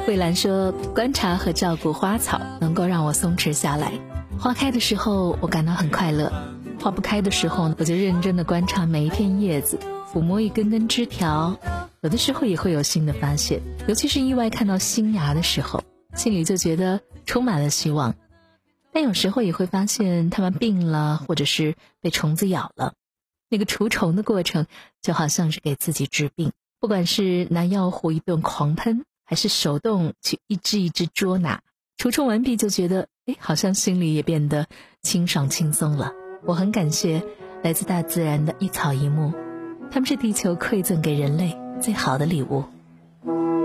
蔚蓝说，观察和照顾花草能够让我松弛下来。花开的时候我感到很快乐，花不开的时候我就认真的观察每一片叶子，抚摸一根根枝条，有的时候也会有新的发现，尤其是意外看到新芽的时候，心里就觉得充满了希望。但有时候也会发现它们病了，或者是被虫子咬了，那个除虫的过程就好像是给自己治病，不管是拿药壶一顿狂喷，还是手动去一只一只捉拿，除虫完毕就觉得好像心里也变得清爽轻松了。我很感谢来自大自然的一草一木，它们是地球馈赠给人类最好的礼物。